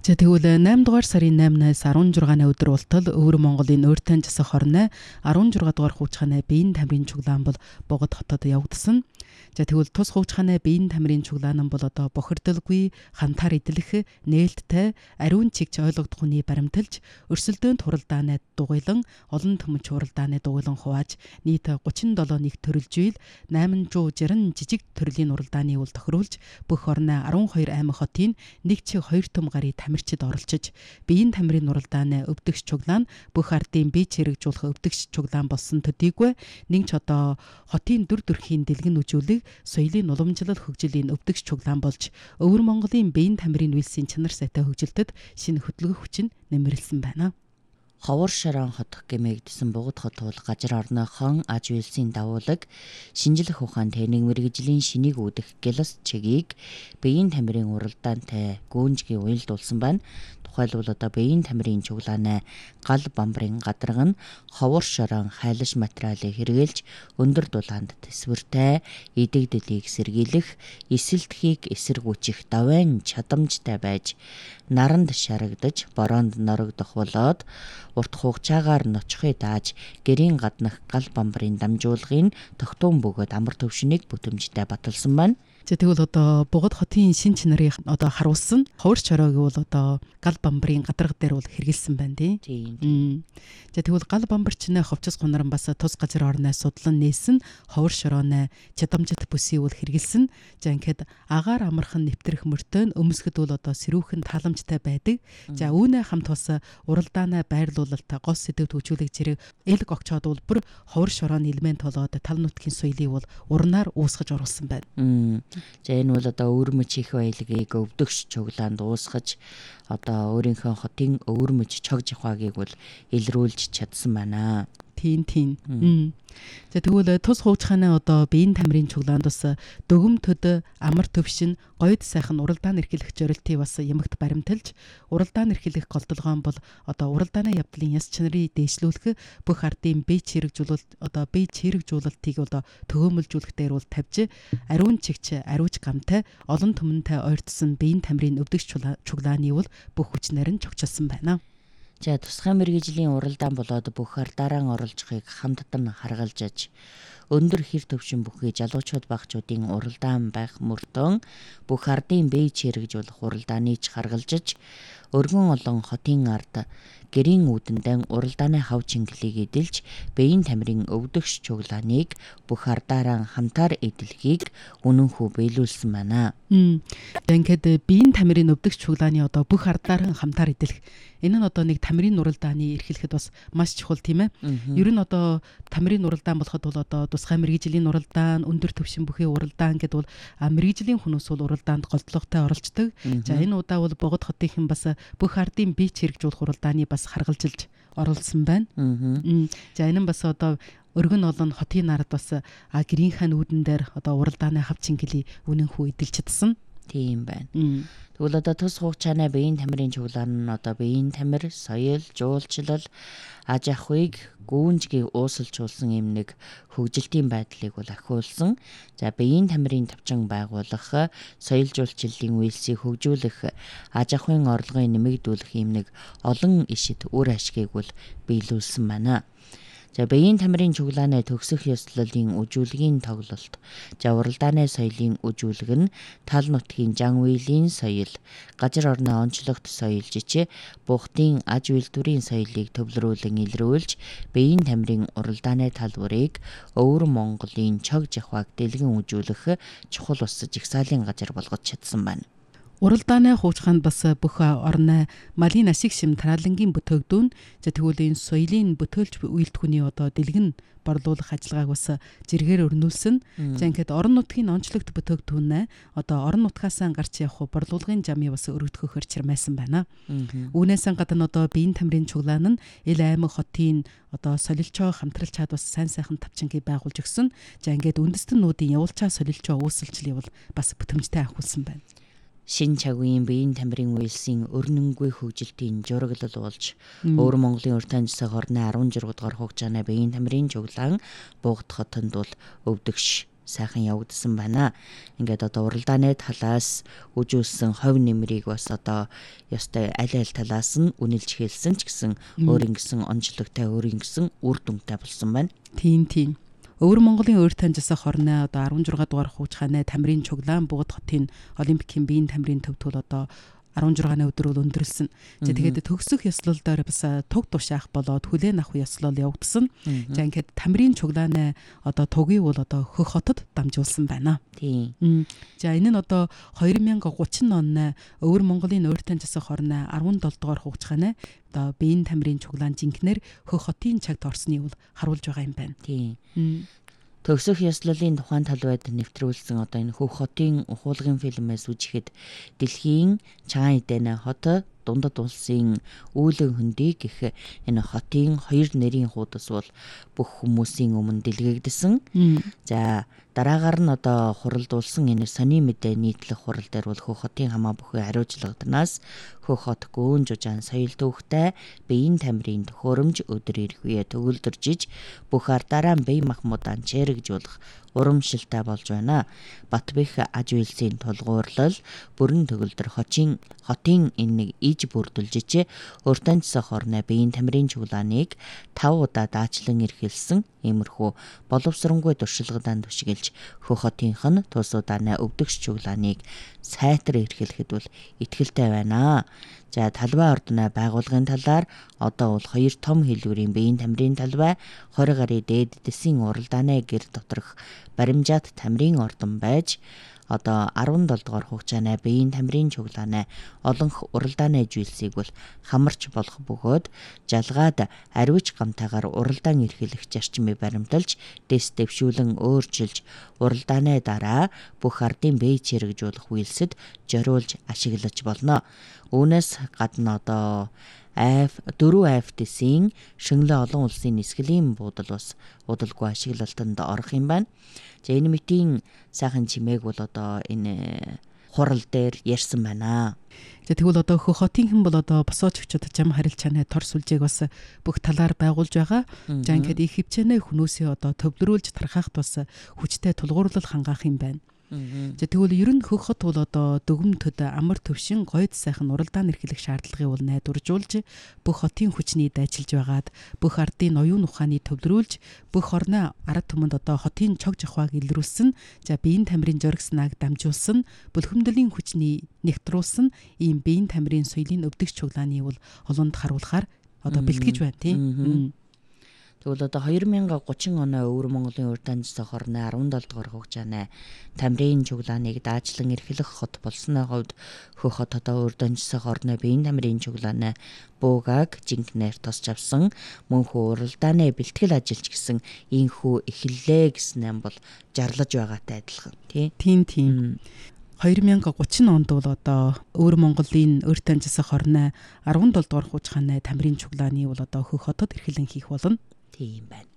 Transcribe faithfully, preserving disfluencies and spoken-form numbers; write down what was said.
За тэгвэл eight дугаар сарын eight-наас sixteen өдөр болтол Өвөр Монголын Ууртан засаг хорны sixteen дугаар хуучгааны биеийн тамирын чуглаан бол Богод хотод явагдсан. За тэгвэл тус хуучгааны биеийн тамирын чуглаан нь бол одоо бохирдолгүй, хантаар идэлэх, нээлттэй, ариун чигч ойлгогдох хүний баримталж, өрсөлдөөнд хуралдааны дугуйлан, олон төмөч хуралдааны дугуйлан хувааж нийт thirty-seven нэг төрөлжил eight sixty жижиг төрлийн уралдааны үйл тохируулж бүх орны twelve аймаг хотын нэг чиг two том гарыг тамирчид оролцож биеийн тамирын уралдааны өвдөгч чуглаан бүх ардын бие чирэгжүүлэх өвдөгч чуглаан болсон төдийгүй нэг ч одоо хотын дүр төрхийн дэлгэн үжүүлэг соёлын уламжлал хөгжлийн өвдөгч чуглаан болж Өвөр Монголын биеийн тамирын үйлсийн чанар сайтай хөгжилдөд шинэ хөдөлгөх хүчин нэмэрлсэн байна. Ховор Шорон хотох гэмээгдсэн Богод хот бол газар орныхон аж үйлсийн дагуулаг шинжлэх ухаан техник мэргэжлийн шинийг үүдэх гэлс чигийг биеийн тамирын уралдаантай гүнжгийн уялдуулсан байна. Тухайлбал одоо биеийн тамирын чуглааны гал бамбарын гадарга нь Ховор Шорон хайлш материалыг хэрэглэж өндөр дулаанд төсвөртэй эдэгдэлийг сэргийлэх, эсэлтхийг эсэргүүчих давайн чадамжтай байж наранд шарагдаж бороонд норогдох болоод урт хугацаагаар ноцхой дааж гэрийн гаднах гал бамбарын дамжуулгын тогтун бөгөөд амар төвшнийг бүтэмжтэй баталсан байна. За тэгвэл одоо Богод хотын шин чанарыг одоо харуулсан Ховор Шоройг бол одоо гал бамбарын гадарга дээр бол хэрэгэлсэн байна тийм. За тэгвэл гал бамбарчны ховчос гунаран бас тус газар орноос судлан нээсэн Ховор Шорооны чадамжит бүсийг бол хэрэгэлсэн. За ингээд агаар амархан нэвтрэх мөртөө өмсгөд бол одоо сэрүүхэн таламжтай байдаг. За үүнээ хамт бас уралдаанаа байрлуулалтаа гол сэдвд хөгжүүлэх зэрэг элг огчоод бол бүр Ховор Шорооны элемент болоод тал нутгийн соёлыг бол урнаар уусгаж оруулсан байна. За энэ бол одоо өвөрмөч их баялагийг өвдөгч чуглаанд уусгаж одоо өөрийнхөө хотын өвөрмөч чог жихвагийг бол илрүүлж чадсан байна. Тийм тийм. За тэгвэл тус хуучгааны одоо биеийн тамирын чуглаанд бас дөгөм төд амар төвшин гоёд сайхан уралдаан эрхлэх зорилтыг бас ямагт баримталж уралдаан эрхлэх голдолгоон бол одоо уралдааны явдлын яс чанарыг дээшлүүлэх бүх ардын бие чирэгжүүлэлт одоо бие чирэгжүүлэлтийг одоо төгөөмөлжүүлэх дээр бол тавьж ариун чигч ариуч гамтай олон төмөнтэй ойртсон биеийн тамирын өвдөгч чуглааны бол бүх хүчнээр нь чогчилсан байна. За тусгай мэргэжлийн уралдаан болоод бүх ардараан оролцохыг хамттан харгалзаж өндөр хэр төвшин бүхий залуучууд багчуудын уралдаан байх мөртөө бүх ардын бие чирэгжүүлэх уралдааныг харгалзаж өргөн олон хотын ард гэрийн үүдэндээ уралдааны хав чингэлийг эдэлж биеийн тамирын өвдөгч чуглааныг бүх ардараан хамтаар эдэлхийг үнэнхүү биелүүлсэн байна. Ингээд биеийн тамирын өвдөгч чуглааны одоо бүх ардараан хамтаар эдэлэх энэ нь одоо нэг тамирын уралдааны эрхлэхэд бас маш чухал тийм ээ. Ер нь одоо тамирын уралдаан болоход бол одоо тусгай мэргэжлийн уралдаан, өндөр төвшин бүхий уралдаан гэдэг бол мэргэжлийн хүмүүс бол уралдаанд голдлоготой оролцдог. За энэ удаа бол Богод хотынхан бас бүх ардын бие чирэгжүүлэх уралдааны бас харгалжилж оролцсон байна. За энэ нь бас одоо өргөн олон хотын нарад бас гэрийнхаа нүүдэн дээр одоо уралдааны хав чингэлийг үнэнхүү эдэлж чадсан. Тийм байна. Тэгвэл одоо тус хугацааны биеийн тамирын чуглаан нь одоо биеийн тамир, соёл, жуулчлал, аж ахуйг гүнжгийг уусалжуулсан юм нэг хөгжилтийн байдлыг бол ахиулсан. За биеийн тамирын тавчан байгуулах, соёл жуулчлалын үйлсийг хөгжүүлэх, аж ахуйн орлогыг нэмэгдүүлэх юм нэг олон ишид үр ашгийг бол биелүүлсэн байна. За биеийн тамирын чуглааны төгсөх ёслолын үжүүлгийн тоглолт. За уралдааны соёлын үжүүлэг нь тал нутгийн жан үйлийн соёл, газар орны онцлогт соёл жичээ бухтын аж үйлдвэрийн соёлыг төвлөрүүлэн илрүүлж биеийн тамирын уралдааны талбарыг Өвөр Монголын чог жахваг дэлгэн үжүүлэх чухал ус жигсаалын газар болгож чадсан байна. Уралдааны хуучгаанд бас бүх орны малын ашиг шим тараалангийн бүтээгдүүн за тэгвэл энэ соёлын бүтээлч үйлдвэрний одоо дэлгэн борлуулах ажиллагааг бас зэргээр өрнүүлсэн. За ингээд орон нутгийн онцлогт бүтээгдүүнээ одоо орон нутгаас гарч явах борлуулгын замыг бас өргөдөхөөр чирмайсан байна. Үүнээс гадна одоо биеийн тамирын чуглаан нь эл аймаг хотын одоо солилчоо хамтралж чад бас сайн сайхан тавчингийг байгуулж өгсөн. За ингээд үндэстэн нүүдийн явуулчаа солилчоо үүсэлжлийг бол бас бүтэмжтэй ахиулсан байна. Шин чагийн биеийн тамирын үйлсийн өрнөнгүй хөгжилтийн жураглал болж Өвөр Монголын Ууртан засаг хорны sixteen дугаар хугацааны биеийн тамирын чуглаан Богод хотод бол өвдөгч сайхан явагдсан байна. Ингээд одоо уралдааны талаас үжүүлсэн ховь нэмрийг бас одоо ёстой аль аль талаас нь үнэлж хэлсэн ч гэсэн өөрийн гэсэн онцлогтой өөрийн гэсэн үр дүнтэй болсон байна. Тийм тийм. Өвөр Монголын өөр таньжсан хорны одоо арван жургаан дугаар хуучгааны тамирын чуглаан Бөгд хотын Олимпикийн биеийн тамирын төвтөл одоо арван жургааны өдөр бол өндөрлсөн. За тэгээд төгсөх ёслолдоор бас туг тушаах болоод хүлээн авах ёслол явагдсан. За ингээд тамирын чуглааны одоо тугийг бол одоо Хөх хотод дамжуулсан байна. Тийм. За энэ нь одоо две тысячи тридцать оны Өвөр Монголын өөр таньжсан хорны арван долоо дугаар хуучгааны одоо биеийн тамирын чуглаан жинкнэр Хөх хотын цагт орсныг бол харуулж байгаа юм байна. Тийм. Төгсөх ёслолын тухайн талбайд нэвтрүүлсэн одоо энэ Хөх хотын ухуулгын фильмээс үжихэд дэлхийн цагаан эдэнэ хот дундад улсын үүлэн хөндийг гэх энэ хотын хоёр нэрийн хуудас бол бүх хүмүүсийн өмнө дэлгэгдсэн. За дараагаар нь одоо хуралдуулсан энэ сони мэдээ нийтлэх хурал дээр бол Хөх хотын хамаа бүхий хариуцлагатнаас Хөх хот гүн жужаан соёл төвхтэй биеийн тамирын төхөөрөмж өдөр ирэх үе төгөлдөржиж бүх ардаараа бие махбодаа чэрэгжүүлэх урамшилтай болж байна. Батбэх аж үйлсийн тулгуурлал бүрэн төгөлдөр хотын хотын энэ иж бүрдүүлжээ. Өртөнцсөн хорны биеийн тамирын чуглааныг тав удаа даачлан эрхэлсэн. Иймэрхүү боловсронгуй туршилгадан түшигэлж Хөх хотынх нь тус удааны өвдөгч чуглааныг сайтар эрхлэхэд бол итгэлтэй байна. За талбай ордны байгууллагын талаар одоо бол хоёр том хэлбэрийн биеийн тамирын талбай двадцать гаруй дээд дэсийн уралдааны гэр доторх баримжаат тамирын ордон байж одоо арван долоо дугаар хугацааны биеийн тамирын чуглааны олонх уралдааны зүйлсийг бол хамарч болох бөгөөд жалгаад ариуч гамтайгаар уралдаан эрхлэх зарчмыг баримталж дэс дэвшүүлэн өөрчилж уралдааны дараа бүх ардын бие чирэгжүүлэх үйлсэд зориулж ашиглаж болно. Үүнээс гадна одоо Аф дөрвөн Аф дэсийн шингэлэн олон улсын нисгэлийн буудал бас удалгүй ашиглалтанд орох юм байна. За энэ мэтийн сайхан чимээг бол одоо энэ хурал дээр ярьсан байна. За тэгвэл одоо Хөх хотын хэн бол одоо босооч өчөд зам харилцааны тор сүлжээг бас бүх талаар байгуулж байгаа. За ингээд их хвчэнэ хүмүүсээ одоо төвлөрүүлж тархахт бас хүчтэй тулгуурлал хангаах юм байна. За тэгвэл ер нь Хөх хот бол одоо дүгмөд амар төвшин гойд сайхан уралдаан эрхлэх шаардлагыг бол найдваржуулж бүх хотын хүчний дайчилж байгаад бүх ардын оюун ухааны төвлөрүүлж бүх орны ард түмэнд одоо хотын чог жахваг илрүүлсэн. За биеийн тамирын жоргснаг дамжуулсан, бүлхэмдлийн хүчний нэгтруулсан ийм биеийн тамирын соёлын өвдөгч чуглааны бол олонд харуулахаар одоо бэлтгэж байна тийм. Тэгвэл одоо две тысячи тридцать оны Өвөр Монголын өөр таньжсан хорны арван долоо дугаар хугацааны тамирын чуглааныг даачлан эрхлэх хот болсны хувьд Хөх хот одоо өөр таньжсан хорны биеийн тамирын чуглааны буугааг жинкнээр тосч авсан мөнхөө уралдааны бэлтгэл ажилч гэсэн ийхүү эхэллээ гэсэн юм бол жарлаж байгаатай адилхан тий. Тийм тийм. две тысячи тридцать онд бол одоо Өвөр Монголын өөр таньжсан хорны арван долоо дугаар хуучгааны тамирын чуглааны бол одоо Хөх хотод эрхлэн хийх болно. Тийм байна.